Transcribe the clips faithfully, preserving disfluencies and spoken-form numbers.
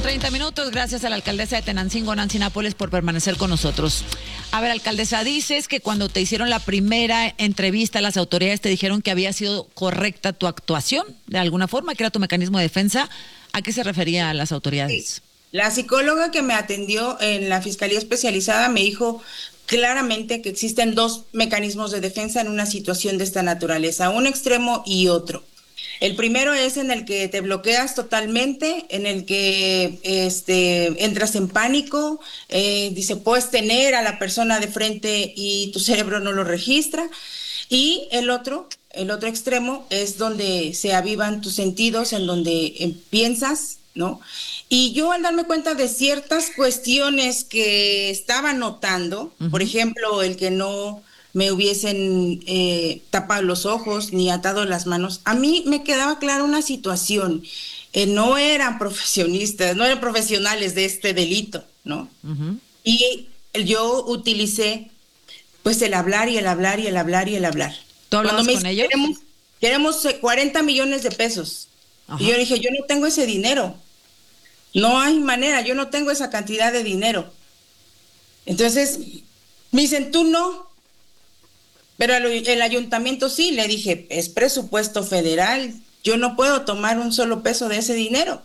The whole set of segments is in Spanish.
treinta minutos, gracias a la alcaldesa de Tenancingo, Nancy Nápoles, por permanecer con nosotros. A ver, alcaldesa, dices que cuando te hicieron la primera entrevista, las autoridades te dijeron que había sido correcta tu actuación, de alguna forma, que era tu mecanismo de defensa. ¿A qué se refería a las autoridades? La psicóloga que me atendió en la Fiscalía Especializada me dijo claramente que existen dos mecanismos de defensa en una situación de esta naturaleza, un extremo y otro. El primero es en el que te bloqueas totalmente, en el que este, entras en pánico, eh, dice, puedes tener a la persona de frente y tu cerebro no lo registra. Y el otro, el otro extremo es donde se avivan tus sentidos, en donde eh, piensas, ¿no? Y yo al darme cuenta de ciertas cuestiones que estaba notando, uh-huh. por ejemplo, el que no me hubiesen eh, tapado los ojos ni atado las manos, a mí me quedaba clara una situación, eh, no eran profesionistas, no eran profesionales de este delito, ¿no? Uh-huh. Y yo utilicé pues el hablar y el hablar y el hablar y el hablar. ¿Tú hablabas con ellos? Queremos, queremos cuarenta millones de pesos. Ajá. Y yo dije, yo no tengo ese dinero, no hay manera, yo no tengo esa cantidad de dinero. Entonces me dicen, tú no. Pero el ayuntamiento sí, le dije, es presupuesto federal, yo no puedo tomar un solo peso de ese dinero.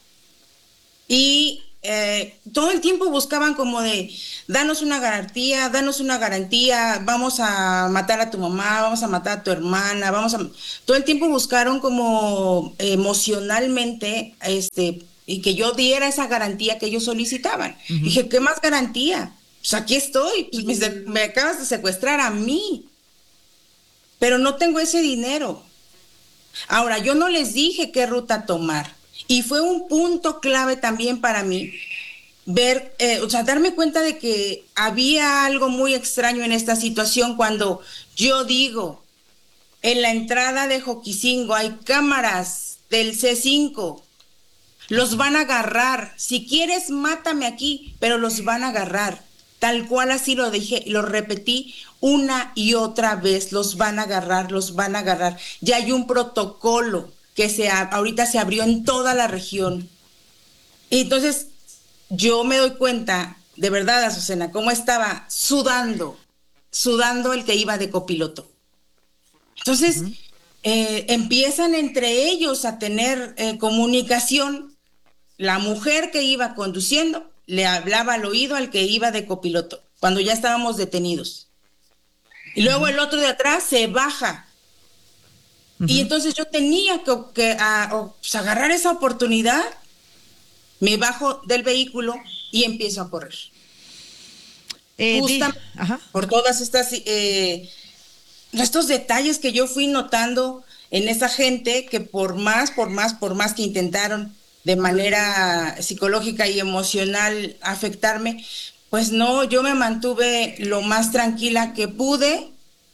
Y eh, todo el tiempo buscaban como de, danos una garantía, danos una garantía, vamos a matar a tu mamá, vamos a matar a tu hermana, vamos a... Todo el tiempo buscaron como emocionalmente, este, y que yo diera esa garantía que ellos solicitaban. Uh-huh. Dije, ¿qué más garantía? Pues aquí estoy, pues me, me acabas de secuestrar a mí. Pero no tengo ese dinero. Ahora, yo no les dije qué ruta tomar. Y fue un punto clave también para mí, ver, eh, o sea, darme cuenta de que había algo muy extraño en esta situación cuando yo digo, en la entrada de Joquicingo hay cámaras del C cinco, los van a agarrar. Si quieres, mátame aquí, pero los van a agarrar. Tal cual así lo dije, lo repetí una y otra vez, los van a agarrar, los van a agarrar. Ya hay un protocolo que se ha, ahorita se abrió en toda la región. Y entonces yo me doy cuenta, de verdad, Azucena, cómo estaba sudando, sudando el que iba de copiloto. Entonces uh-huh. eh, empiezan entre ellos a tener eh, comunicación. La mujer que iba conduciendo le hablaba al oído al que iba de copiloto, cuando ya estábamos detenidos. Y luego uh-huh. el otro de atrás se baja. Uh-huh. Y entonces yo tenía que, que a, o, pues, agarrar esa oportunidad, me bajo del vehículo y empiezo a correr. Eh, Justamente di- Ajá. por todas estas, eh, estos detalles que yo fui notando en esa gente que por más, por más, por más que intentaron de manera psicológica y emocional afectarme, pues no, yo me mantuve lo más tranquila que pude.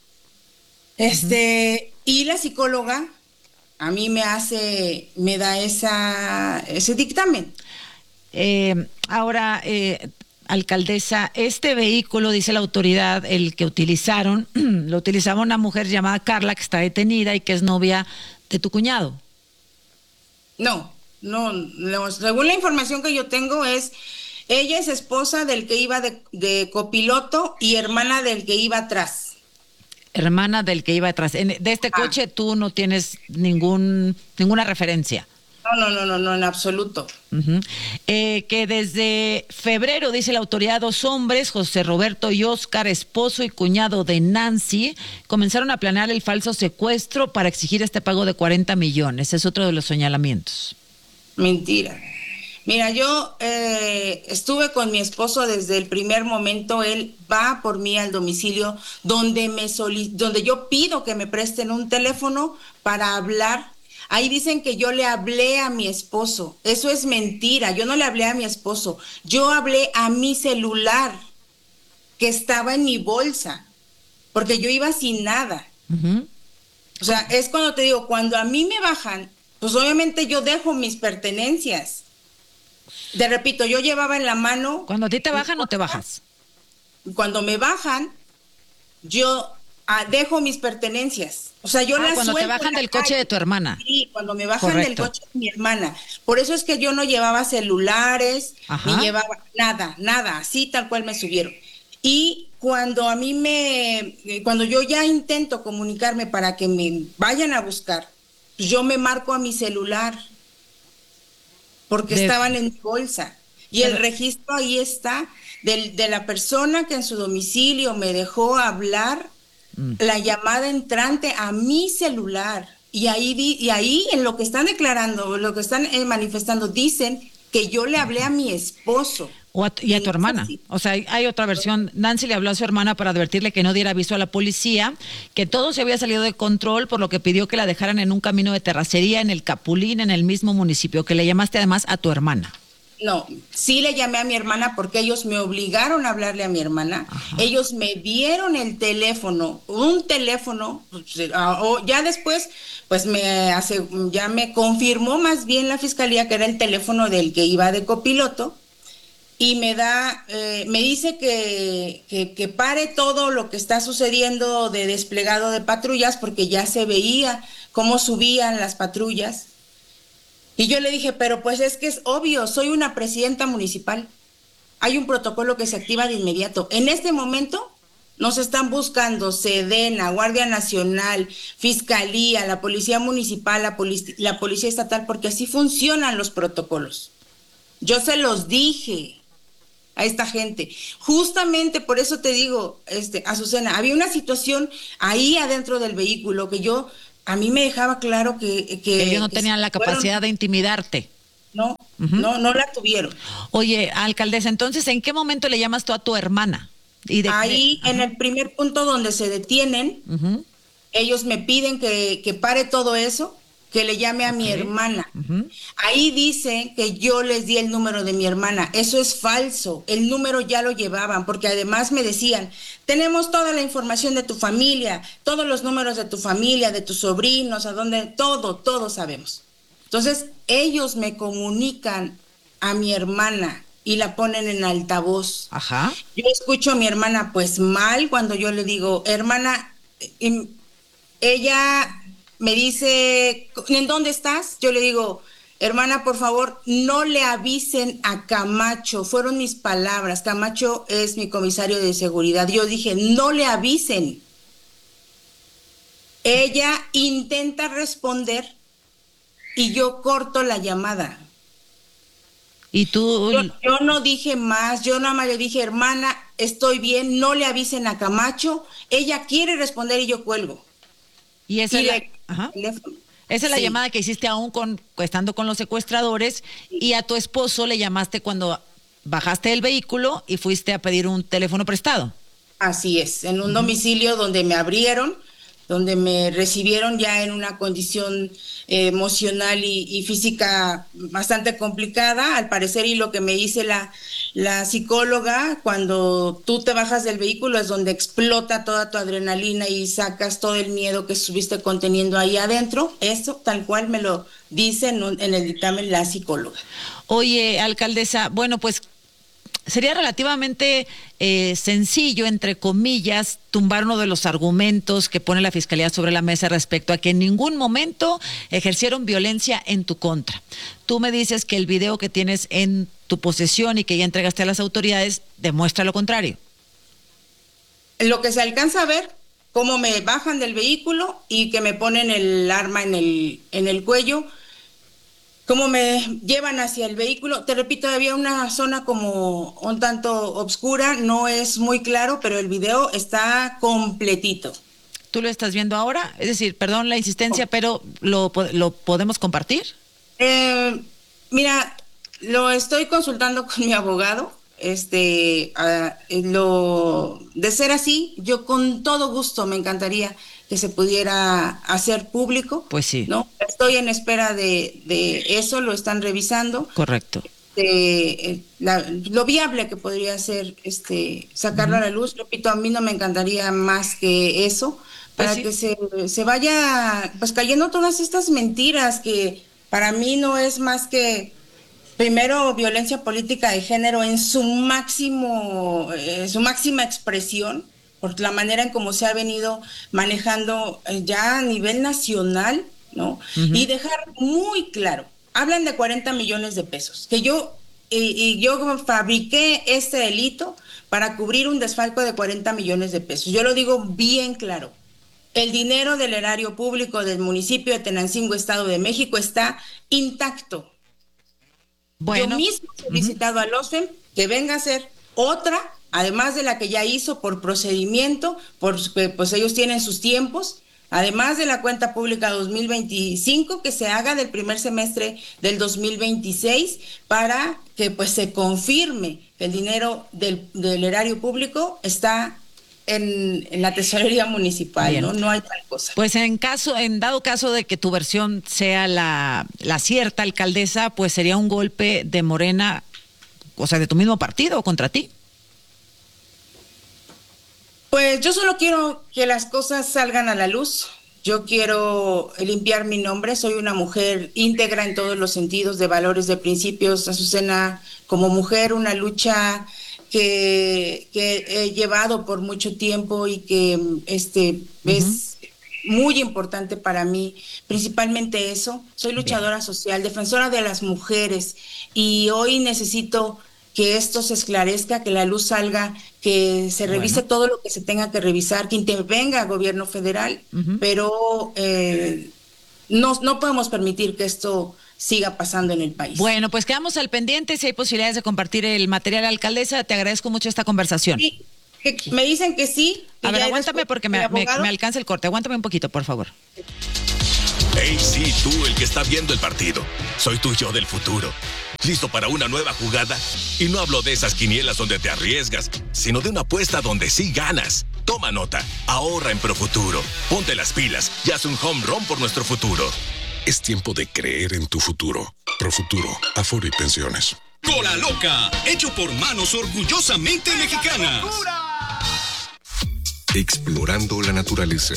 Este, uh-huh. Y la psicóloga a mí me hace, me da esa, ese dictamen. Eh, ahora, eh, alcaldesa, este vehículo, dice la autoridad, el que utilizaron, lo utilizaba una mujer llamada Carla, que está detenida y que es novia de tu cuñado. No. No, no, según la información que yo tengo es, ella es esposa del que iba de, de copiloto y hermana del que iba atrás. Hermana del que iba atrás. En, de este ah. coche tú no tienes ningún ninguna referencia. No, no, no, no, no, en absoluto. Uh-huh. Eh, que desde febrero, dice la autoridad, dos hombres, José Roberto y Óscar, esposo y cuñado de Nancy, comenzaron a planear el falso secuestro para exigir este pago de cuarenta millones. Es otro de los señalamientos. Mentira. Mira, yo eh, estuve con mi esposo desde el primer momento. Él va por mí al domicilio donde me soli- donde yo pido que me presten un teléfono para hablar. Ahí dicen que yo le hablé a mi esposo. Eso es mentira. Yo no le hablé a mi esposo. Yo hablé a mi celular que estaba en mi bolsa porque yo iba sin nada. Uh-huh. O sea, es cuando te digo, cuando a mí me bajan, pues obviamente yo dejo mis pertenencias. Te repito, yo llevaba en la mano... Cuando a ti te bajan o te bajas. Cuando me bajan, yo ah, dejo mis pertenencias. O sea, yo Ah, las cuando te suelto en bajan la del coche calle. de tu hermana. Sí, cuando me bajan del Correcto. coche de mi hermana. Por eso es que yo no llevaba celulares, ni Ajá. llevaba nada, nada, así tal cual me subieron. Y cuando a mí me, eh, cuando yo ya intento comunicarme para que me vayan a buscar, pues yo me marco a mi celular porque De, estaban en mi bolsa. Y el pero, registro ahí está del- de la persona que en su domicilio me dejó hablar mm. la llamada entrante a mi celular. Y ahí, di- y ahí en lo que están declarando, lo que están eh, manifestando, dicen que yo le hablé a mi esposo. O a tu- y Y a no tu es hermana. así. O sea, hay, hay otra versión. Nancy le habló a su hermana para advertirle que no diera aviso a la policía, que todo se había salido de control, por lo que pidió que la dejaran en un camino de terracería en el Capulín, en el mismo municipio, que le llamaste además a tu hermana. No, sí le llamé a mi hermana porque ellos me obligaron a hablarle a mi hermana. Ajá. Ellos me dieron el teléfono, un teléfono, pues, ah, o ya después, pues me hace, ya me confirmó más bien la fiscalía que era el teléfono del que iba de copiloto y me da, eh, me dice que, que, que pare todo lo que está sucediendo de desplegado de patrullas porque ya se veía cómo subían las patrullas. Y yo le dije, pero pues es que es obvio, soy una presidenta municipal. Hay un protocolo que se activa de inmediato. En este momento nos están buscando Sedena, Guardia Nacional, Fiscalía, la Policía Municipal, la, polic la Policía Estatal, porque así funcionan los protocolos. Yo se los dije a esta gente. Justamente por eso te digo, este, Azucena, había una situación ahí adentro del vehículo que yo, a mí me dejaba claro que, Que ellos que, no que se tenían la fueron, capacidad de intimidarte. no, Ujú. no, no la tuvieron. Oye, alcaldesa, entonces, ¿en qué momento le llamas tú a tu hermana? Y de, de- Ahí en ajá, el primer punto donde se detienen, ujú, ellos me piden que, que pare todo eso, que le llame a ok, mi hermana. ujú. Ahí dice que yo les di el número de mi hermana. Eso es falso. El número ya lo llevaban, porque además me decían, tenemos toda la información de tu familia, todos los números de tu familia, de tus sobrinos, a dónde, todo, todo sabemos. Entonces, ellos me comunican a mi hermana y la ponen en altavoz. Ajá. Yo escucho a mi hermana pues mal cuando yo le digo, hermana, em, ella me dice, ¿en dónde estás? Yo le digo, hermana, por favor, no le avisen a Camacho. Fueron mis palabras. Camacho es mi comisario de seguridad. Yo dije, no le avisen. Ella intenta responder y yo corto la llamada. Y tú, Yo, yo no dije más, yo nada más le dije, hermana, estoy bien, no le avisen a Camacho. Ella quiere responder y yo cuelgo. y esa Y es la, le ajá. teléfono. Esa es la Sí. llamada que hiciste aún con, estando con los secuestradores, y a tu esposo le llamaste cuando bajaste del vehículo y fuiste a pedir un teléfono prestado. Así es, en un Ujú. domicilio donde me abrieron, donde me recibieron ya en una condición eh, emocional y, y física bastante complicada, al parecer, y lo que me dice la, la psicóloga, cuando tú te bajas del vehículo es donde explota toda tu adrenalina y sacas todo el miedo que estuviste conteniendo ahí adentro. Eso tal cual me lo dice en, un- en el dictamen la psicóloga. Oye, alcaldesa, bueno, pues sería relativamente eh, sencillo, entre comillas, tumbar uno de los argumentos que pone la Fiscalía sobre la mesa respecto a que en ningún momento ejercieron violencia en tu contra. Tú me dices que el video que tienes en tu posesión y que ya entregaste a las autoridades demuestra lo contrario. Lo que se alcanza a ver, cómo me bajan del vehículo y que me ponen el arma en el, en el cuello, cómo me llevan hacia el vehículo. Te repito, había una zona como un tanto oscura, no es muy claro, pero el video está completito. ¿Tú lo estás viendo ahora? Es decir, perdón la insistencia, pero ¿lo, po- lo podemos compartir? Eh, mira, lo estoy consultando con mi abogado. Este, ah, eh, lo de ser así, yo con todo gusto me encantaría que se pudiera hacer público, Pues sí, ¿no? Estoy en espera de, de eso, lo están revisando. correcto. De, eh, la- lo viable que podría ser este sacarlo a la luz. Repito, a mí no me encantaría más que eso, Pues para sí. que se, se vaya pues cayendo todas estas mentiras que para mí no es más que primero violencia política de género en su máximo, eh, su máxima expresión, por la manera en cómo se ha venido manejando ya a nivel nacional, ¿no? Uh-huh. Y dejar muy claro, hablan de cuarenta millones de pesos, que yo, y, y yo fabriqué este delito para cubrir un desfalco de cuarenta millones de pesos. Yo lo digo bien claro. El dinero del erario público del municipio de Tenancingo, Estado de México, está intacto. Bueno. Yo mismo he solicitado uh-huh. al O S F E M que venga a hacer otra, además de la que ya hizo por procedimiento, porque pues ellos tienen sus tiempos, además de la cuenta pública dos mil veinticinco, que se haga del primer semestre del dos mil veintiséis, para que pues se confirme que el dinero del, del erario público está en, en la tesorería municipal, ¿no? No hay tal cosa. Pues en caso, en dado caso de que tu versión sea la, la cierta, alcaldesa, pues sería un golpe de Morena, o sea, de tu mismo partido, contra ti. Pues yo solo quiero que las cosas salgan a la luz. Yo quiero limpiar mi nombre. Soy una mujer íntegra en todos los sentidos, de valores, de principios. Azucena, como mujer, una lucha que, que he llevado por mucho tiempo y que este uh-huh. es muy importante para mí, principalmente eso. Soy luchadora Bien. social, defensora de las mujeres, y hoy necesito que esto se esclarezca, que la luz salga, que se revise bueno. todo lo que se tenga que revisar, que intervenga el gobierno federal, uh-huh. pero eh, no, no podemos permitir que esto siga pasando en el país. Bueno, pues quedamos al pendiente. Si hay posibilidades de compartir el material, alcaldesa, te agradezco mucho esta conversación. Sí, que me dicen que sí. Que A ver, aguántame porque me, me, me alcanza el corte. Aguántame un poquito, por favor. Hey, sí, tú, el que está viendo el partido. Soy tu yo del futuro. ¿Listo para una nueva jugada? Y no hablo de esas quinielas donde te arriesgas, sino de una apuesta donde sí ganas. Toma nota, ahorra en Profuturo. Ponte las pilas y haz un home run por nuestro futuro. Es tiempo de creer en tu futuro. Profuturo, Afore y Pensiones. Cola Loca, hecho por manos orgullosamente mexicanas. Explorando la naturaleza.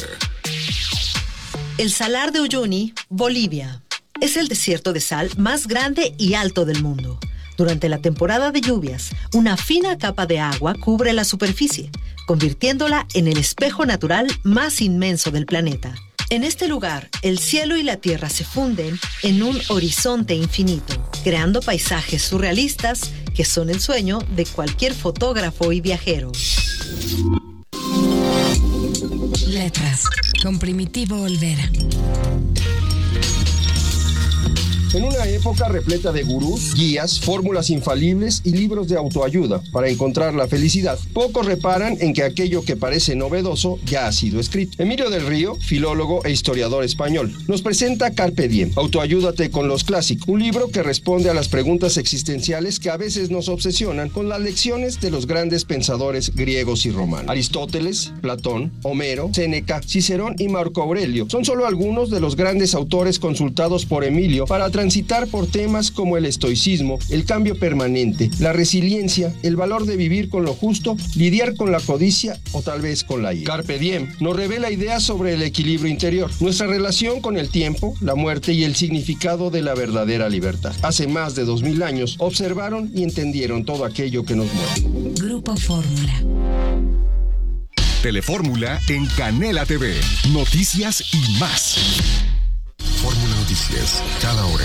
El Salar de Uyuni, Bolivia. Es el desierto de sal más grande y alto del mundo. Durante la temporada de lluvias, una fina capa de agua cubre la superficie, convirtiéndola en el espejo natural más inmenso del planeta. En este lugar, el cielo y la tierra se funden en un horizonte infinito, creando paisajes surrealistas que son el sueño de cualquier fotógrafo y viajero. Letras, con Primitivo Olvera. En una época repleta de gurús, guías, fórmulas infalibles y libros de autoayuda para encontrar la felicidad, pocos reparan en que aquello que parece novedoso ya ha sido escrito. Emilio del Río, filólogo e historiador español, nos presenta Carpe Diem, Autoayúdate con los clásicos, un libro que responde a las preguntas existenciales que a veces nos obsesionan con las lecciones de los grandes pensadores griegos y romanos. Aristóteles, Platón, Homero, Séneca, Cicerón y Marco Aurelio son solo algunos de los grandes autores consultados por Emilio para transitar por temas como el estoicismo, el cambio permanente, la resiliencia, el valor de vivir con lo justo, lidiar con la codicia o tal vez con la ira. Carpe Diem nos revela ideas sobre el equilibrio interior, nuestra relación con el tiempo, la muerte y el significado de la verdadera libertad. Hace más de dos mil años observaron y entendieron todo aquello que nos mueve. Grupo Fórmula. Telefórmula en Canela T V. Noticias y más. Fórmula Noticias, cada hora.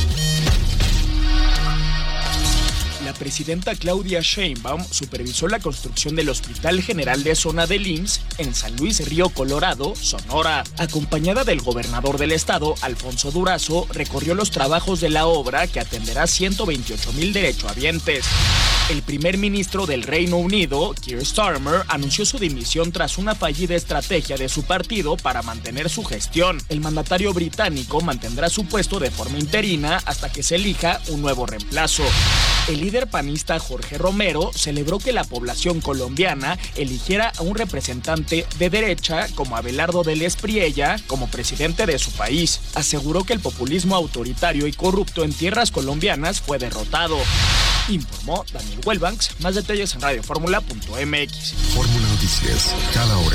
La presidenta Claudia Sheinbaum supervisó la construcción del Hospital General de Zona del I M S S en San Luis Río Colorado, Sonora. Acompañada del gobernador del estado, Alfonso Durazo, recorrió los trabajos de la obra que atenderá ciento veintiocho mil derechohabientes. El primer ministro del Reino Unido, Keir Starmer, anunció su dimisión tras una fallida estrategia de su partido para mantener su gestión. El mandatario británico mantendrá su puesto de forma interina hasta que se elija un nuevo reemplazo. El líder panista Jorge Romero celebró que la población colombiana eligiera a un representante de derecha como Abelardo del Espriella como presidente de su país. Aseguró que el populismo autoritario y corrupto en tierras colombianas fue derrotado. Informó Daniel Welbanks. Más detalles en radio fórmula punto m x. Fórmula Noticias, cada hora.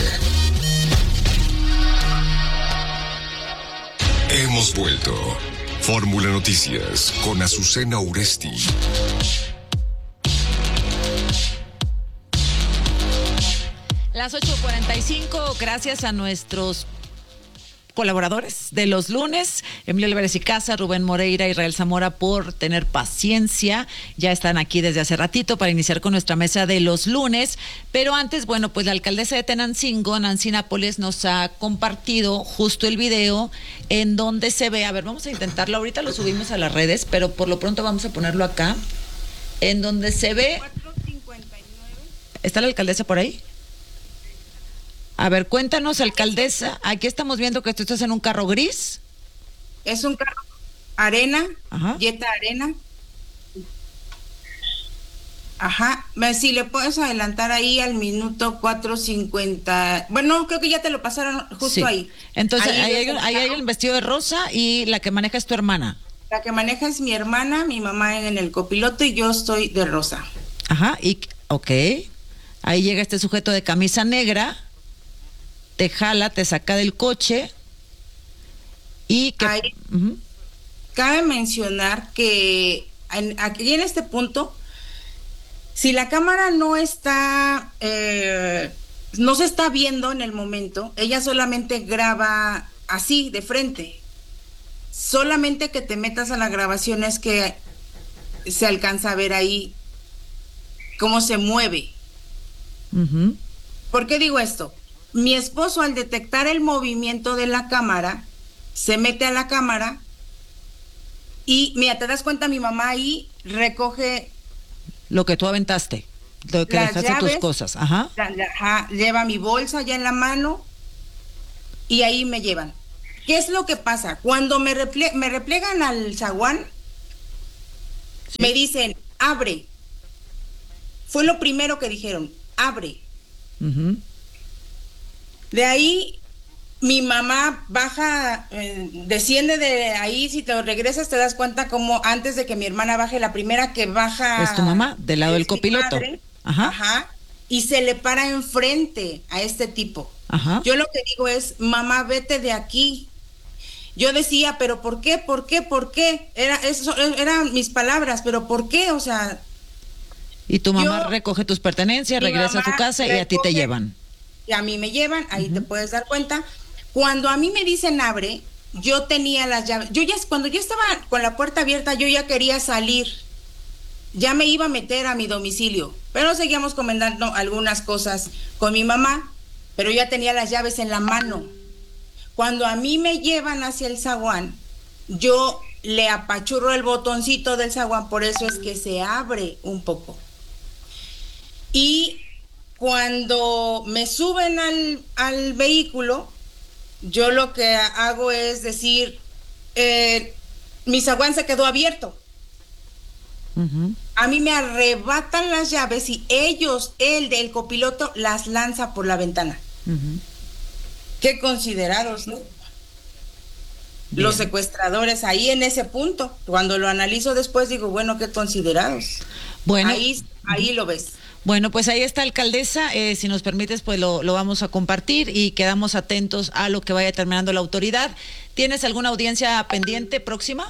Hemos vuelto. Fórmula Noticias con Azucena Uresti. Las ocho cuarenta y cinco, gracias a nuestros colaboradores de los lunes, Emilio Álvarez y Casa, Rubén Moreira, Israel Zamora, por tener paciencia. Ya están aquí desde hace ratito para iniciar con nuestra mesa de los lunes. Pero antes, bueno, pues la alcaldesa de Tenancingo, Nancy Nápoles, nos ha compartido justo el video en donde se ve, a ver, vamos a intentarlo, ahorita lo subimos a las redes, pero por lo pronto vamos a ponerlo acá, en donde se ve... ¿Está la alcaldesa por ahí? A ver, cuéntanos, alcaldesa, aquí estamos viendo que tú estás en un carro gris. Es un carro arena, Ajá. Jetta Arena. Ajá, si le puedes adelantar ahí al minuto cuatro cincuenta. Bueno, creo que ya te lo pasaron justo Sí. ahí. Entonces, ahí, Ahí hay, ves el ahí hay carro. el vestido de rosa y la que maneja es tu hermana. La que maneja es mi hermana, mi mamá en el copiloto y yo estoy de rosa. Ajá, y ok. Ahí llega este sujeto de camisa negra, te jala, te saca del coche y que... Ahí, uh-huh. Cabe mencionar que en, aquí en este punto, si la cámara no está, eh, no se está viendo en el momento, ella solamente graba así, de frente. Solamente que te metas a la grabación es que se alcanza a ver ahí cómo se mueve. Uh-huh. ¿Por qué digo esto? Mi esposo, al detectar el movimiento de la cámara, se mete a la cámara y, mira, te das cuenta, mi mamá ahí recoge... Lo que tú aventaste, lo que las dejaste llaves, tus cosas. Ajá. la- la- ajá, lleva mi bolsa ya en la mano y ahí me llevan. ¿Qué es lo que pasa? Cuando me, reple- me replegan al zaguán, Sí. me dicen, abre. Fue lo primero que dijeron, abre. Uh-huh. De ahí mi mamá baja, eh, desciende de ahí, si te regresas te das cuenta como antes de que mi hermana baje, la primera que baja... Es tu mamá, del lado es del mi copiloto. madre, Ajá. Ajá, y se le para enfrente a este tipo. Ajá. Yo lo que digo es, mamá, vete de aquí. Yo decía, pero ¿por qué? ¿Por qué? ¿Por qué? Era, eso, eran mis palabras, pero ¿por qué? O sea... Y tu mamá yo- recoge tus pertenencias, Mi regresa a tu mamá casa y a ti te recoge- llevan. Y a mí me llevan, ahí te puedes dar cuenta. Cuando a mí me dicen abre, yo tenía las llaves. Yo ya, cuando yo estaba con la puerta abierta, yo ya quería salir. Ya me iba a meter a mi domicilio. Pero seguíamos comentando algunas cosas con mi mamá, pero ya tenía las llaves en la mano. Cuando a mí me llevan hacia el zaguán, yo le apachurro el botoncito del zaguán, por eso es que se abre un poco. Y cuando me suben al, al vehículo, yo lo que hago es decir, eh, mi zaguán se quedó abierto. Uh-huh. A mí me arrebatan las llaves y ellos, el del copiloto, las lanza por la ventana. Uh-huh. Qué considerados, ¿no? Bien. Los secuestradores ahí en ese punto. Cuando lo analizo después digo, bueno, qué considerados. Bueno. Ahí, ahí lo ves. Bueno, pues ahí está, alcaldesa. Eh, si nos permites, pues lo, lo vamos a compartir y quedamos atentos a lo que vaya terminando la autoridad. ¿Tienes alguna audiencia pendiente próxima?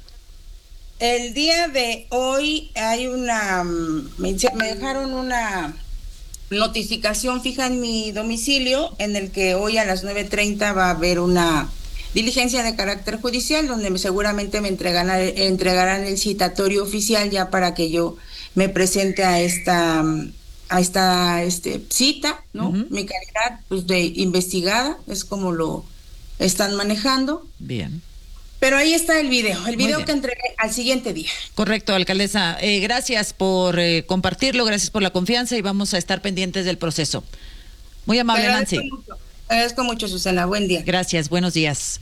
El día de hoy hay una, me, me dejaron una notificación fija en mi domicilio en el que hoy a las nueve treinta va a haber una diligencia de carácter judicial donde me, seguramente me entregarán, entregarán el citatorio oficial ya para que yo me presente a esta a esta este, cita, ¿no? Uh-huh. Mi calidad pues, de investigada es como lo están manejando. Bien. Pero ahí está el video, el video que entregué al siguiente día. Correcto, alcaldesa. Eh, gracias por eh, compartirlo, gracias por la confianza y vamos a estar pendientes del proceso. Muy amable, Nancy. Mucho. Agradezco mucho, Susana. Buen día. Gracias, buenos días.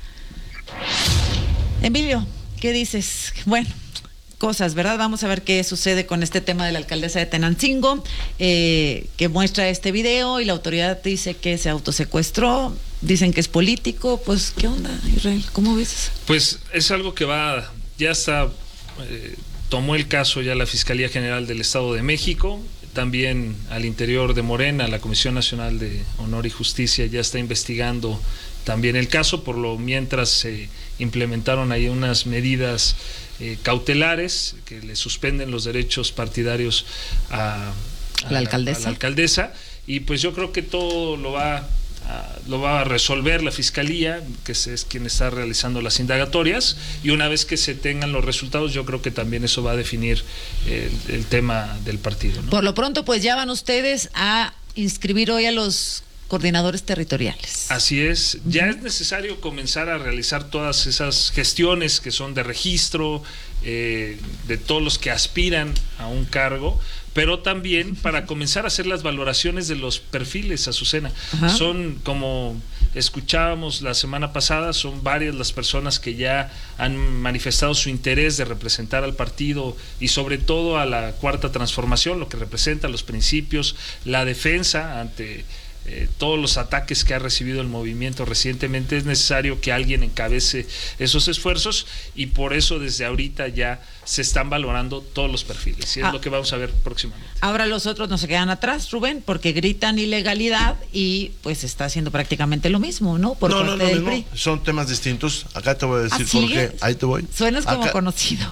Emilio, ¿qué dices? Bueno, cosas, ¿verdad? Vamos a ver qué sucede con este tema de la alcaldesa de Tenancingo, eh, que muestra este video y la autoridad dice que se autosecuestró, dicen que es político. Pues, ¿qué onda, Israel? ¿Cómo ves? Pues es algo que va, ya está, eh, tomó el caso ya la Fiscalía General del Estado de México, también al interior de Morena, la Comisión Nacional de Honor y Justicia ya está investigando también el caso, por lo mientras se implementaron ahí unas medidas eh, cautelares que le suspenden los derechos partidarios a, a, la alcaldesa. a la alcaldesa y pues yo creo que todo lo va a, lo va a resolver la Fiscalía, que es quien está realizando las indagatorias, y una vez que se tengan los resultados, yo creo que también eso va a definir el, el tema del partido, ¿no? Por lo pronto, pues ya van ustedes a inscribir hoy a los coordinadores territoriales. Así es, ya es necesario comenzar a realizar todas esas gestiones que son de registro, eh, de todos los que aspiran a un cargo, pero también para comenzar a hacer las valoraciones de los perfiles, Azucena. Ajá. Son, como escuchábamos la semana pasada, son varias las personas que ya han manifestado su interés de representar al partido y sobre todo a la Cuarta Transformación, lo que representa los principios, la defensa ante Eh, todos los ataques que ha recibido el movimiento recientemente. Es necesario que alguien encabece esos esfuerzos y por eso desde ahorita ya se están valorando todos los perfiles y es ah, lo que vamos a ver próximamente. Ahora los otros no se quedan atrás, Rubén, porque gritan ilegalidad y pues está haciendo prácticamente lo mismo, ¿no? Por no, parte no, no, del no, P R I. Son temas distintos. Acá te voy a decir ¿Ah, por qué. Ahí te voy. Suenas como Acá... conocido.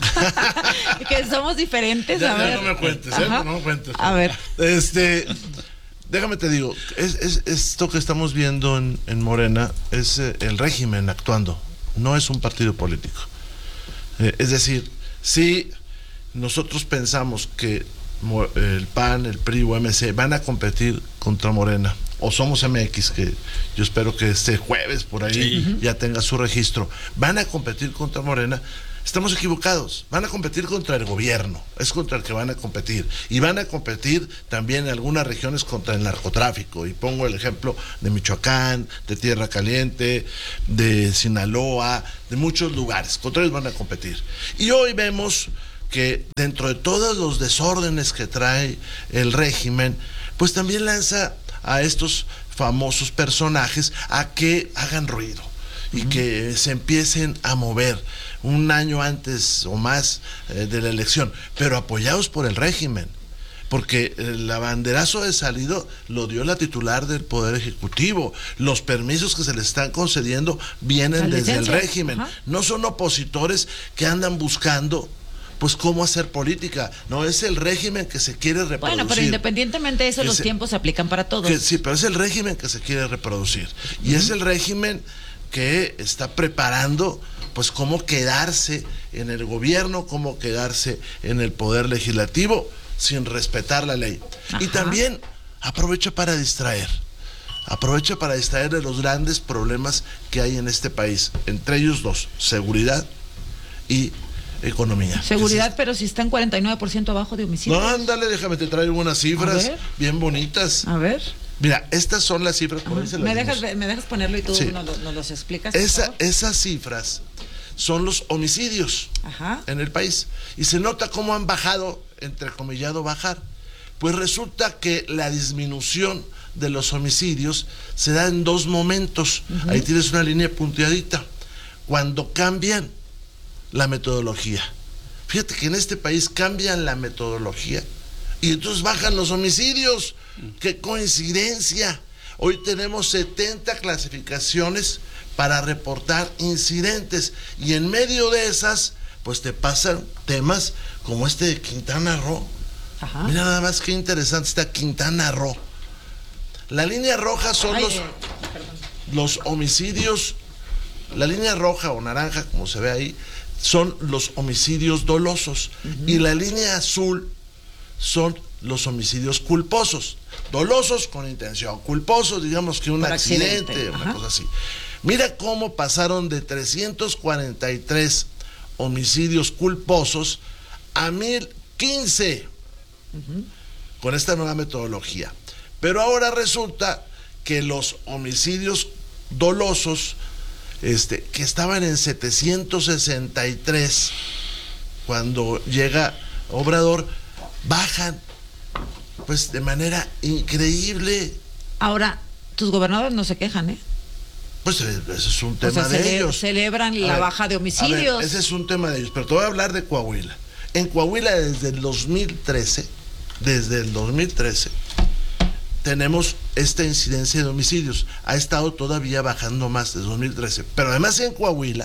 Que somos diferentes. Ya, a ya ver. no me cuentes, ¿eh? No me cuentes. A ver. Este... Déjame te digo, es, es, esto que estamos viendo en, en Morena es eh, el régimen actuando, no es un partido político. Eh, es decir, si nosotros pensamos que el P A N, el P R I o M C van a competir contra Morena, o Somos M X, que yo espero que este jueves por ahí sí. ya tenga su registro, van a competir contra Morena, estamos equivocados. Van a competir contra el gobierno, es contra el que van a competir, y van a competir también en algunas regiones contra el narcotráfico, y pongo el ejemplo de Michoacán, de Tierra Caliente, de Sinaloa, de muchos lugares, contra ellos van a competir. Y hoy vemos que dentro de todos los desórdenes que trae el régimen, pues también lanza a estos famosos personajes a que hagan ruido y uh-huh. que se empiecen a mover un año antes o más eh, de la elección, pero apoyados por el régimen, porque el banderazo de salido lo dio la titular del Poder Ejecutivo. Los permisos que se le están concediendo vienen desde el régimen. Ajá. No son opositores que andan buscando pues cómo hacer política, no, es el régimen que se quiere reproducir. Bueno, pero independientemente de eso, los se, tiempos se aplican para todos. Que, sí, pero es el régimen que se quiere reproducir, y uh-huh. es el régimen que está preparando pues cómo quedarse en el gobierno, cómo quedarse en el poder legislativo sin respetar la ley. Ajá. Y también aprovecha para distraer, aprovecha para distraer de los grandes problemas que hay en este país, entre ellos dos, seguridad y economía. Seguridad, es, pero si está en cuarenta y nueve por ciento abajo de homicidios. No, ándale, déjame te traigo unas cifras bien bonitas. A ver. Mira, estas son las cifras. Por ahí se las ¿Me, dejas, ¿Me dejas ponerlo y tú sí. nos, nos los explicas? Esa, esas cifras son los homicidios Ajá. en el país. Y se nota cómo han bajado, entrecomillado bajar. Pues resulta que la disminución de los homicidios se da en dos momentos. Uh-huh. Ahí tienes una línea punteadita. Cuando cambian la metodología. Fíjate que en este país cambian la metodología y entonces bajan los homicidios. ¡Qué coincidencia! Hoy tenemos setenta clasificaciones para reportar incidentes y en medio de esas pues te pasan temas como este de Quintana Roo. Ajá. Mira nada más qué interesante está Quintana Roo. La línea roja son Ay, los, eh, los homicidios, la línea roja o naranja como se ve ahí son los homicidios dolosos uh-huh. y la línea azul son los homicidios culposos. Dolosos con intención, culposos digamos que un accidente, accidente, una Ajá. cosa así. Mira cómo pasaron de trescientos cuarenta y tres homicidios culposos a mil quince uh-huh. con esta nueva metodología. Pero ahora resulta que los homicidios dolosos Este, que estaban en setecientos sesenta y tres cuando llega Obrador, bajan pues de manera increíble. Ahora, tus gobernadores no se quejan, ¿eh? Pues ese es un tema o sea, de cele- ellos. Celebran la ver, baja de homicidios. Ver, ese es un tema de ellos, pero te voy a hablar de Coahuila. En Coahuila desde el dos mil trece, desde el dos mil trece, tenemos esta incidencia de homicidios. Ha estado todavía bajando más desde dos mil trece. Pero además en Coahuila,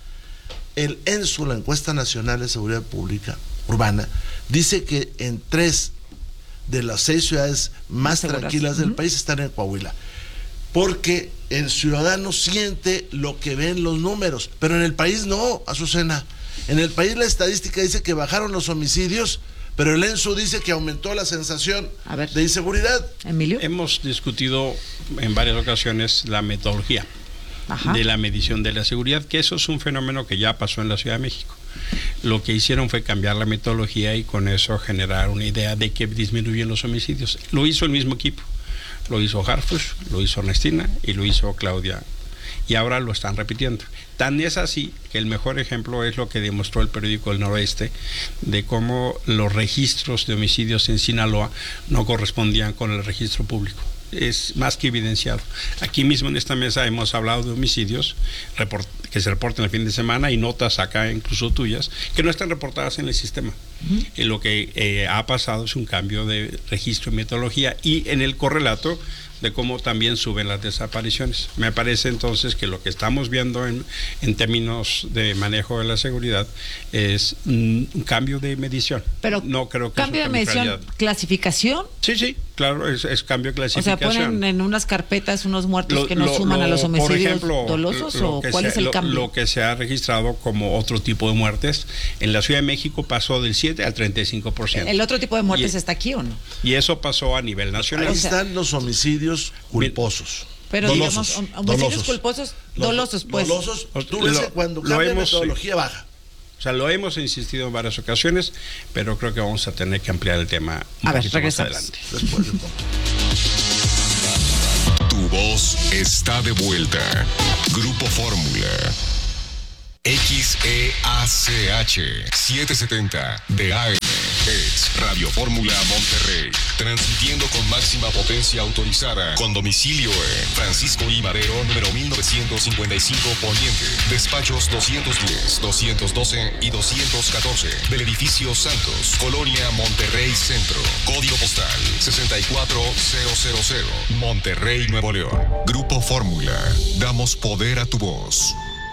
el ENSU, la Encuesta Nacional de Seguridad Pública Urbana, dice que en tres de las seis ciudades más Seguras. tranquilas del Uh-huh. país están en Coahuila. Porque el ciudadano siente lo que ven los números, pero en el país no, Azucena. En el país la estadística dice que bajaron los homicidios, pero el ENSU dice que aumentó la sensación de inseguridad. Emilio. Hemos discutido en varias ocasiones la metodología Ajá. de la medición de la seguridad, que eso es un fenómeno que ya pasó en la Ciudad de México. Lo que hicieron fue cambiar la metodología y con eso generar una idea de que disminuyen los homicidios. Lo hizo el mismo equipo. Lo hizo Harfuch, lo hizo Ernestina y lo hizo Claudia. Y ahora lo están repitiendo. Tan es así que el mejor ejemplo es lo que demostró el periódico El Noroeste, de cómo los registros de homicidios en Sinaloa no correspondían con el registro público. Es más que evidenciado. Aquí mismo en esta mesa hemos hablado de homicidios report, que se reportan el fin de semana y notas acá, incluso tuyas, que no están reportadas en el sistema. Uh-huh. Y lo que eh, ha pasado es un cambio de registro y metodología y en el correlato de cómo también suben las desapariciones. Me parece entonces que lo que estamos viendo en, en términos de manejo de la seguridad es un, un cambio de medición. Pero no creo que cambio de medición, realidad. ¿Clasificación? Sí, sí, claro, es, es cambio de clasificación. O sea, ponen en unas carpetas unos muertos lo, que no lo, suman lo, a los homicidios por ejemplo, dolosos o cuál se, es el lo, cambio. Lo que se ha registrado como otro tipo de muertes en la Ciudad de México pasó del siete al treinta y cinco por ciento. ¿El otro tipo de muertes y, está aquí o no? Y eso pasó a nivel nacional. Ahí están los homicidios culposos. Pero dolosos, digamos, homicidios dolosos. culposos, dolosos, pues. Dolosos, tú ves que cuando cambia la metodología baja. O sea, lo hemos insistido en varias ocasiones, pero creo que vamos a tener que ampliar el tema un a poquito ver, más adelante. Después de Tu voz está de vuelta. Grupo Fórmula. X E A C H setecientos setenta de A M. Es Radio Fórmula Monterrey. Transmitiendo con máxima potencia autorizada. Con domicilio en Francisco I. Madero, número mil novecientos cincuenta y cinco Poniente. Despachos doscientos diez, doscientos doce y doscientos catorce. Del edificio Santos, Colonia Monterrey Centro. Código postal sesenta y cuatro mil. Monterrey, Nuevo León. Grupo Fórmula. Damos poder a tu voz.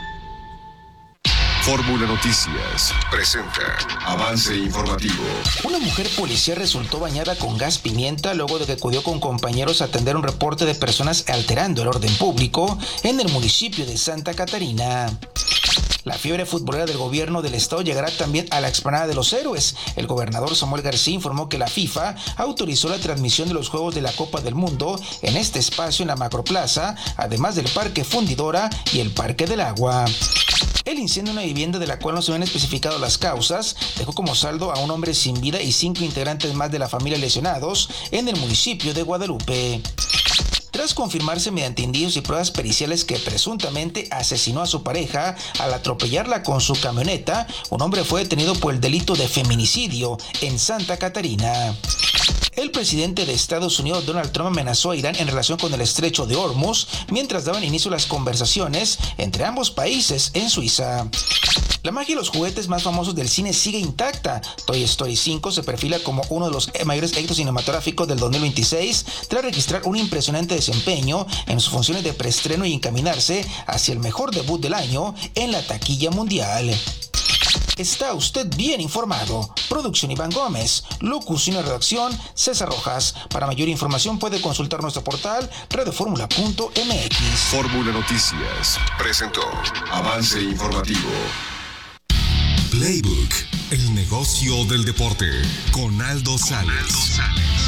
Fórmula Noticias presenta avance informativo. Una mujer policía resultó bañada con gas pimienta luego de que acudió con compañeros a atender un reporte de personas alterando el orden público en el municipio de Santa Catarina. La fiebre futbolera del gobierno del estado llegará también a la explanada de los Héroes. El gobernador Samuel García informó que la FIFA autorizó la transmisión de los Juegos de la Copa del Mundo en este espacio en la Macroplaza, además del Parque Fundidora y el Parque del Agua. El incendio en una vivienda de la cual no se habían especificado las causas dejó como saldo a un hombre sin vida y cinco integrantes más de la familia lesionados en el municipio de Guadalupe. Tras confirmarse mediante indicios y pruebas periciales que presuntamente asesinó a su pareja al atropellarla con su camioneta, un hombre fue detenido por el delito de feminicidio en Santa Catarina. El presidente de Estados Unidos, Donald Trump, amenazó a Irán en relación con el estrecho de Hormuz mientras daban inicio a las conversaciones entre ambos países en Suiza. La magia y los juguetes más famosos del cine sigue intacta. Toy Story cinco se perfila como uno de los mayores éxitos cinematográficos del dos mil veintiséis tras registrar un impresionante desempeño en sus funciones de preestreno y encaminarse hacia el mejor debut del año en la taquilla mundial. Está usted bien informado. Producción Iván Gómez. Locución y redacción César Rojas. Para mayor información puede consultar nuestro portal radioformula punto m x. Fórmula Noticias presentó avance informativo. Playbook, el negocio del deporte, con Aldo Sales.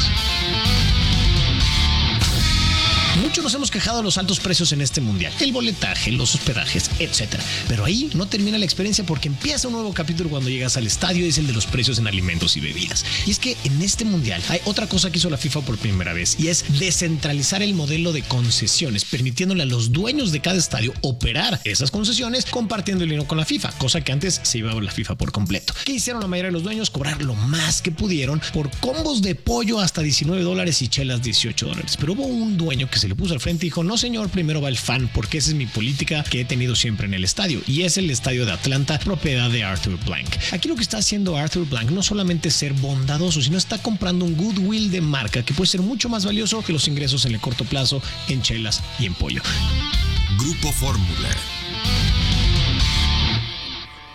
Muchos nos hemos quejado de los altos precios en este mundial, el boletaje, los hospedajes, etcétera. Pero ahí no termina la experiencia porque empieza un nuevo capítulo cuando llegas al estadio y es el de los precios en alimentos y bebidas. Y es que en este mundial hay otra cosa que hizo la FIFA por primera vez y es descentralizar el modelo de concesiones, permitiéndole a los dueños de cada estadio operar esas concesiones compartiendo el dinero con la FIFA, cosa que antes se iba a la FIFA por completo. ¿Qué hicieron la mayoría de los dueños? Cobrar lo más que pudieron por combos de pollo hasta diecinueve dólares y chelas dieciocho dólares. Pero hubo un dueño que se le puso al frente y dijo: no señor, primero va el fan, porque esa es mi política que he tenido siempre en el estadio, y es el estadio de Atlanta, propiedad de Arthur Blank. Aquí lo que está haciendo Arthur Blank no solamente es ser bondadoso, sino está comprando un goodwill de marca que puede ser mucho más valioso que los ingresos en el corto plazo en chelas y en pollo. Grupo Fórmula.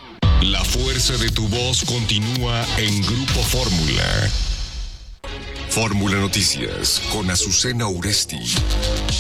La fuerza de tu voz continúa en Grupo Fórmula. Fórmula Noticias con Azucena Uresti.